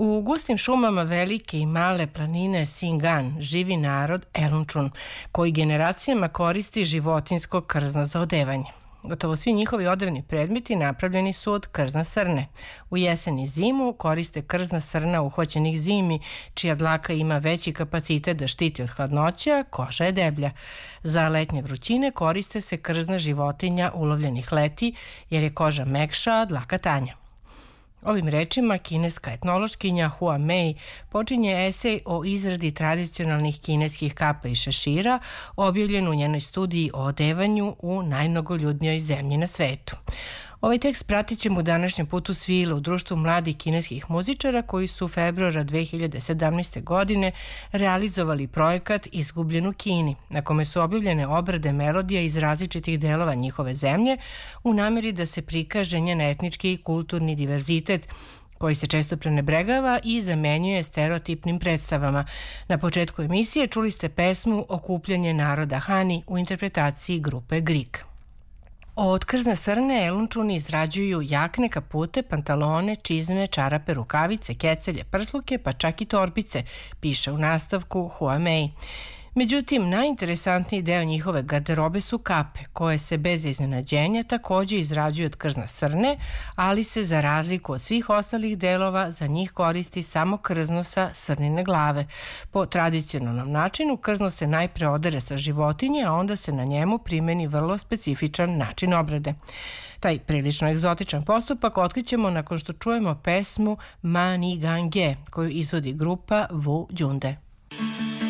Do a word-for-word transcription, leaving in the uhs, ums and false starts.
U gustim šumama velike i male planine Singan živi narod Elunčun, koji generacijama koristi životinjsko krzno za odevanje. Gotovo svi njihovi odevni predmeti napravljeni su od krzna srne. U jesen i zimu koriste krzna srna uhvaćenih zimi, čija dlaka ima veći kapacitet da štiti od hladnoća, koža je deblja. Za letnje vrućine koriste se krzna životinja ulovljenih leti, jer je koža mekša, a dlaka tanja. Ovim rečima kineska etnološkinja Hua Mei počinje esej o izradi tradicionalnih kineskih kapa i šešira, objavljen u njenoj studiji o odevanju u najmnogoljudnijoj zemlji na svetu. Ovaj tekst pratit ćemo u današnjem putu svila u društvu mladih kineskih muzičara koji su u februara dve hiljade sedamnaeste. godine realizovali projekat Izgubljen u Kini, na kome su objavljene obrade melodija iz različitih delova njihove zemlje u nameri da se prikaže njen etnički i kulturni diverzitet koji se često prenebregava i zamenjuje stereotipnim predstavama. Na početku emisije čuli ste pesmu Okupljanje naroda Hani u interpretaciji grupe Grik. Od krzna srne Elunčuni izrađuju jakne, kapute, pantalone, čizme, čarape, rukavice, kecelje, prsluke, pa čak i torbice, piše u nastavku Hua Mei. Međutim, najinteresantniji deo njihove garderobe su kape, koje se bez iznenađenja takođe izrađuju od krzna srne, ali se za razliku od svih ostalih delova za njih koristi samo krzno sa srnine glave. Po tradicionalnom načinu krzno se najpre odere sa životinje, a onda se na njemu primeni vrlo specifičan način obrade. Taj prilično egzotičan postupak otkrićemo nakon što čujemo pesmu Ma Ni Gang Ge, koju izvodi grupa Wu Junde.